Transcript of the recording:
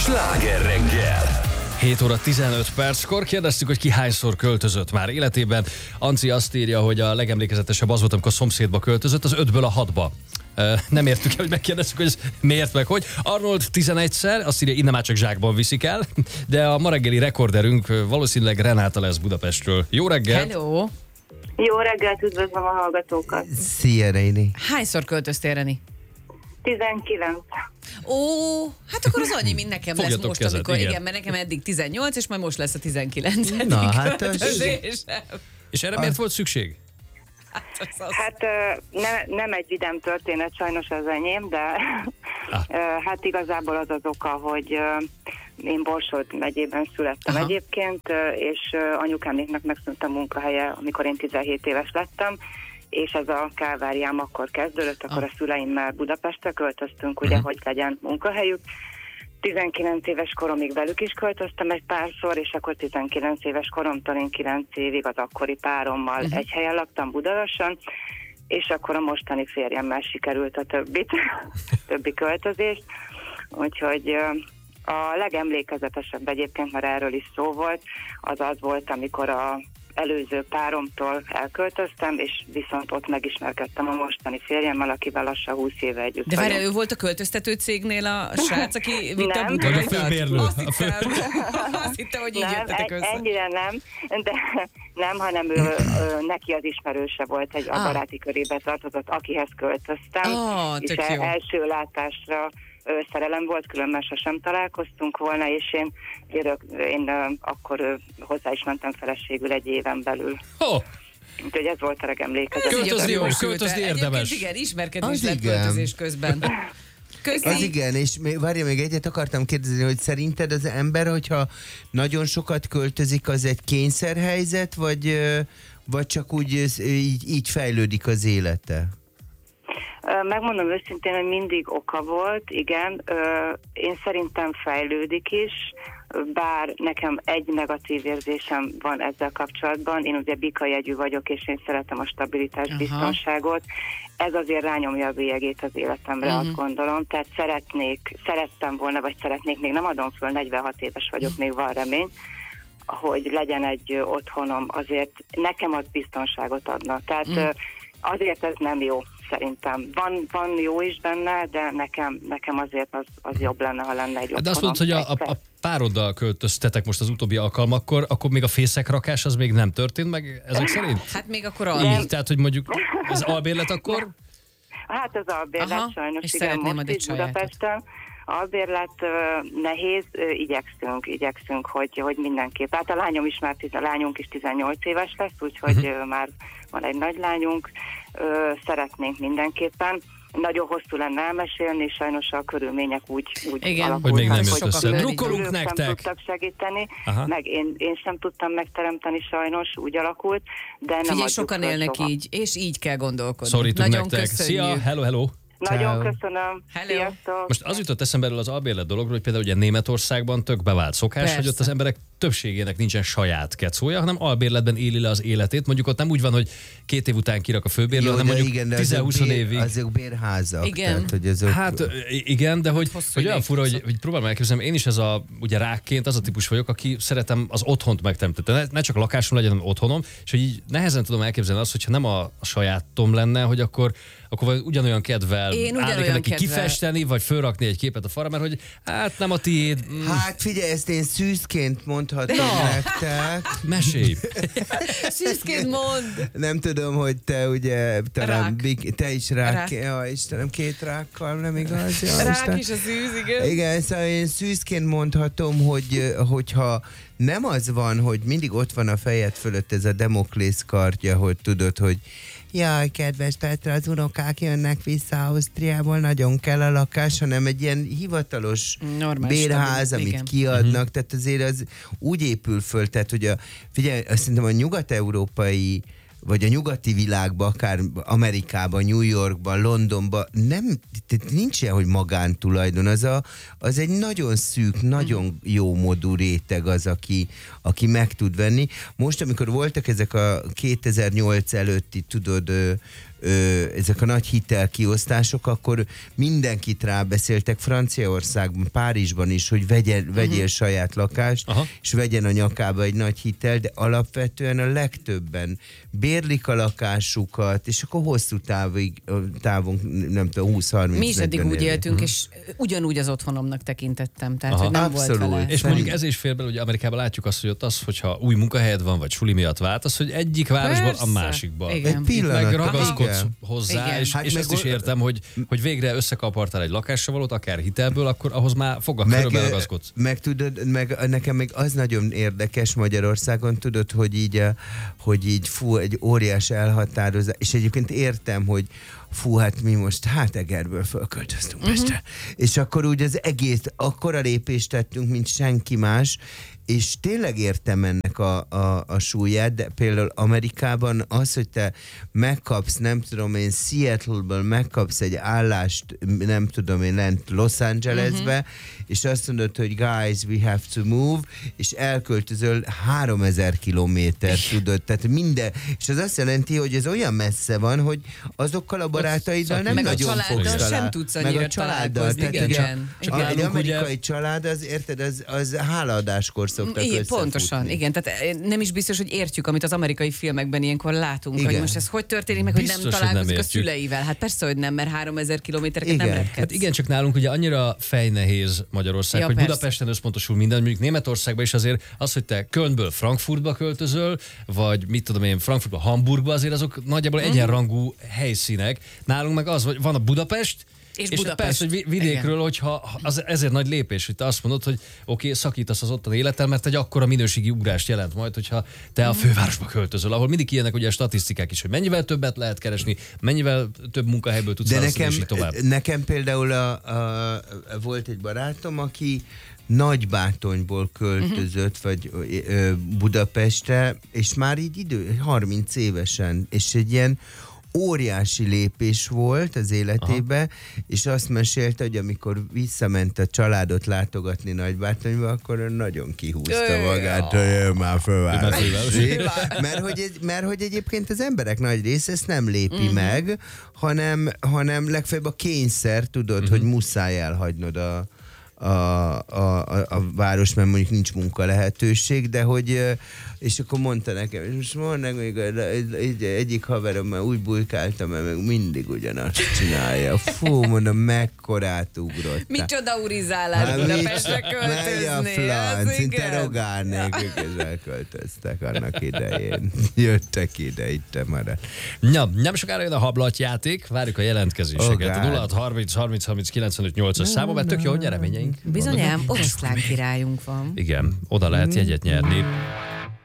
Sláger reggel! 7 óra 15 perckor kérdeztük, hogy ki hányszor költözött már életében. Anci azt írja, hogy a legemlékezetesebb az volt, amikor a szomszédba költözött, az 5-ből a 6-ba. Nem értük el, hogy megkérdeztük, hogy ez miért meg hogy. Arnold 11-szer, azt írja, innen már csak zsákban viszik el, de a ma reggeli rekorderünk valószínűleg Renáta lesz Budapestről. Jó reggel! Hello! Jó reggelt, üdvözlöm a hallgatókat. Szia, Reini. Hányszor költöztél, Reni? 19. Ó, hát akkor az annyi, mint nekem lesz Fogjatok most, kezet, amikor igen. igen, mert nekem eddig 18, és majd most lesz a 19. Na, hát az- költözésem. És erre miért volt szükség? Hát nem egy vidám történet, sajnos az enyém, de hát igazából az az oka, hogy én Borsod megyében születtem egyébként, és anyukáméknak megszűnt a munkahelye, amikor én 17 éves lettem, és ez a káváriám akkor kezdődött, akkor a szüleimmel Budapestre költöztünk, ugye, hogy legyen munkahelyük. 19 éves koromig velük is költöztem egy párszor, és akkor 19 éves koromtól én 9 évig az akkori párommal egy helyen laktam Budaörsön, és akkor a mostani férjemmel sikerült a többi költözést. Úgyhogy a legemlékezetesebb egyébként, mert erről is szó volt, az volt, amikor a előző páromtól elköltöztem, és viszont ott megismerkedtem a mostani férjemmel, akivel lassan 20 éve együtt De várj, vagyunk. ő volt a költöztető cégnél a srác, aki vitte a Nem. butolajt? Vagy a főbérlő. Azt hittem, hogy így Nem, jöttetek össze. ennyire nem, de nem, hanem ő neki az ismerőse volt, egy a baráti körébe tartozott, akihez költöztem, és tök jó. első látásra szerelem volt, különben sosem találkoztunk volna, és én akkor hozzá is mentem feleségül egy éven belül. Oh, Úgyhogy ez volt a legemlékezetes. Költözni jó, Egyébként költözni érdemes. Igen, ismerkedni Az is lehet igen. költözés közben. Az igen, és várja, még egyet akartam kérdezni, hogy szerinted az ember, hogyha nagyon sokat költözik, az egy kényszerhelyzet, vagy csak úgy így fejlődik az élete? Megmondom őszintén, hogy mindig oka volt, igen. Én szerintem fejlődik is, bár nekem egy negatív érzésem van ezzel kapcsolatban. Én ugye bika jegyű vagyok, és én szeretem a stabilitást, biztonságot. Ez azért rányomja a bélyegét az életemre, azt gondolom. Tehát szerettem volna, vagy szeretnék, még nem adom föl, 46 éves vagyok, még van remény, hogy legyen egy otthonom, azért nekem az biztonságot adna. Tehát azért ez nem jó, szerintem. Van jó is benne, de nekem azért az jobb lenne, ha lenne egy otthonom. De azt mondod, hogy a pároddal költöztetek most az utóbbi alkalmakkor, akkor még a fészekrakás az még nem történt meg ezek szerint? Hát még akkor Tehát, hogy mondjuk ez albérlet akkor? Hát az albérlet sajnos, és igen, szeretném most majd egy is sajátot. Budapesten. Albérlet nehéz, igyekszünk, hogy mindenképp. Hát a lányunk is 18 éves lesz, úgyhogy már van egy nagy lányunk, szeretnénk mindenképpen. Nagyon hosszú lenne elmesélni, sajnos a körülmények úgy Igen. alakultak, Hogy még nem jött sokat össze. lőni. Drukkolunk ők nem nektek! tudtak segíteni, Aha. meg én sem tudtam megteremteni, sajnos úgy alakult, de nem Figyelj, adjuk sokan föl élnek soha. így, és így kell gondolkodni. Szorítunk Nagyon nektek. köszönjük. Szia, hello. Nagyon Ciao. köszönöm. Hello. Sziasztok. Most az jutott eszembe erről az albérlet dologról, hogy például ugye Németországban tök bevált szokás, Persze. hogy ott az emberek többségének nincsen saját kecója, hanem albérletben éli le az életét. Mondjuk ott nem úgy van, hogy 2 év után kirak a főbérlő, hanem mondjuk 10-20 évig. Azok bérházak. Igen. Tehát, hogy azok... Hát igen, de hogy olyan ideig fura, hogy próbálom elképzelni, én is ez ugye rákként az a típus vagyok, aki szeretem az otthont megteremteni. Ne csak lakásom legyen, hanem otthonom, és hogy így nehezen tudom elképzelni azt, hogyha nem a sajátom lenne, hogy akkor ugyanolyan kedvel Én ugyanolyan állnék neki kedvel. kifesteni, vagy fölrakni egy képet a falra, mert hogy hát nem a tiéd. Hát figyelj, ezt én szűzként mondhatom nektek. Mesélj! Szűzként mond! Nem tudom, hogy te ugye, talán Rák. te is rák. Rák. Ja, Istenem, 2 rákkal, nem igaz? Ja, Rák Isten. is a szűz, igen. Igen, szóval én szűzként mondhatom, hogyha nem az van, hogy mindig ott van a fejed fölött ez a Demoklész kardja, hogy tudod, hogy jaj, kedves Petra, az unokák jönnek vissza Ausztriából, nagyon kell a lakás, hanem egy ilyen hivatalos Normális, bérház, stabil, amit igen. kiadnak, tehát azért az úgy épül föl, tehát hogy figyelj, azt szerintem a nyugat-európai vagy a nyugati világban, akár Amerikában, New Yorkban, Londonban, nincs ilyen, hogy magántulajdon. Az egy nagyon szűk, nagyon jó modú réteg az, aki meg tud venni. Most, amikor voltak ezek a 2008 előtti, tudod, ezek a nagy hitelkiosztások, akkor mindenkit rábeszéltek Franciaországban, Párizsban is, hogy vegyél saját lakást, és vegyen a nyakába egy nagy hitel, de alapvetően a legtöbben bérlik a lakásukat, és akkor hosszú távon, nem tudom, 20-30. Mi is eddig úgy éltünk, és ugyanúgy az otthonomnak tekintettem, tehát hogy nem abszolút. volt vele. És mondjuk ez is fér bele, hogy Amerikában látjuk azt, hogy ott az, hogyha új munkahelyed van, vagy suli miatt váltasz, hogy egyik városban a másikba. Igen. Egy pillanat. Meg ragaszkodsz hozzá, Igen. és, Hát és meg ezt is értem, hogy végre összekapartál egy lakásra valót, akár hitelből, akkor ahhoz már körülbelül ragaszkodsz. Meg tudod, nekem még az nagyon érdekes Magyarországon, tudod, hogy így egy óriás elhatározás, és egyébként értem, hogy hát mi most Egerből fölköltöztünk Pestre. És akkor úgy az egész, akkora lépést tettünk, mint senki más, és tényleg értem ennek a súlyát, de például Amerikában az, hogy te megkapsz, nem tudom én, Seattle-ből megkapsz egy állást, nem tudom én, lent Los Angelesbe, és azt mondod, hogy guys, we have to move, és elköltözöl 3000 kilométer, tudod, tehát minden, és az azt jelenti, hogy ez olyan messze van, hogy azokkal a barátaiddal nem meg nagyon a fogsz családdal sem találni. tudsz Meg annyira a családdal. találkozni. Tehát, Igen. egy amerikai család, az érted, az hálaadáskor szoktak Igen, összefutni. pontosan, igen. Tehát nem is biztos, hogy értjük, amit az amerikai filmekben ilyenkor látunk, Igen. hogy most ez hogy történik, meg Biztos, hogy hogy nem nem találkozik a értjük. szüleivel. Hát persze, hogy nem, mert 3000 kilométereket nem Igen. repkedsz. Hát igen, csak nálunk ugye annyira fejnehéz Magyarország, Ja, hogy persze. Budapesten összpontosul minden, mondjuk Németországban is azért az, hogy te Kölnből Frankfurtba költözöl, vagy mit tudom én, Frankfurtba Hamburgba, azért azok nagyjából egyenrangú helyszínek. Nálunk meg az, hogy van a Budapest, és Budapest. persze, hogy vidékről, hogyha ezért nagy lépés, hogy te azt mondod, hogy oké, szakítasz az ottani élettel, mert egy akkora minőségi ugrást jelent majd, hogyha te a fővárosba költözöl, ahol mindig ilyenek ugye a statisztikák is, hogy mennyivel többet lehet keresni, mennyivel több munkahelyből tudsz De választani, és így tovább. nekem például volt egy barátom, aki Nagybátonyból költözött, vagy Budapestre, és már így 30 évesen, és egy ilyen óriási lépés volt az életébe, és azt mesélte, hogy amikor visszament a családot látogatni Nagybátonyba, akkor nagyon kihúzta magát, hogy ő már fővárosi. Mert hogy egyébként az emberek nagy része ezt nem lépi meg, hanem legfeljebb a kényszer, tudod, hogy muszáj elhagynod a város, mert mondjuk nincs munka lehetőség, de hogy, és akkor mondta nekem, és most mondnak még egyik haverommal úgy bujkáltam, mert meg mindig ugyanazt csinálja. Fú, mondom, mekkorát ugrott. Micsoda urizálás Budapestre költözni. Megy a flanc, az szinte igen. Rogárnék, ők elköltöztek annak idején. Jöttek ide, itt maradt. Ja, nem sokára jön a hablatjáték, várjuk a jelentkezéseket. Oh, a 0630 számom, mert tök jó, hogy nyereményeink. Bizonyám, oroszlán királyunk van. Igen, oda lehet jegyet nyerni.